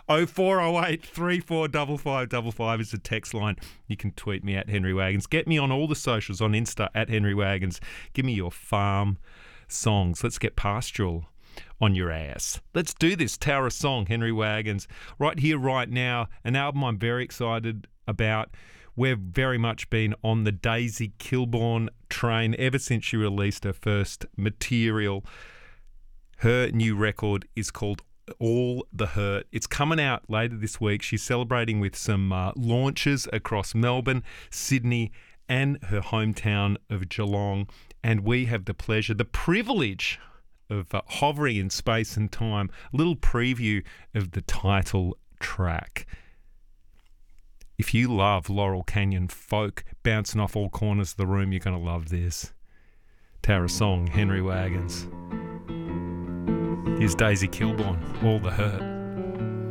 0408 345555 is the text line. You can tweet me at Henry Wagons. Get me on all the socials on Insta at Henry Wagons. Give me your farm songs. Let's get pastoral on your ass. Let's do this. Tower of Song, Henry Wagons. Right here, right now, an album I'm very excited about. We've very much been on the Daisy Kilborn train ever since she released her first material. Her new record is called All the Hurt. It's coming out later this week. She's celebrating with some launches across Melbourne, Sydney, and her hometown of Geelong. And we have the pleasure, the privilege of hovering in space and time. A little preview of the title track. If you love Laurel Canyon folk bouncing off all corners of the room, you're going to love this. Tower of Song, Henry Wagons. Here's Daisy Kilborn, All the Hurt.